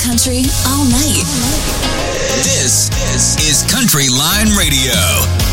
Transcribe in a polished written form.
country all night. This is Country Line Radio.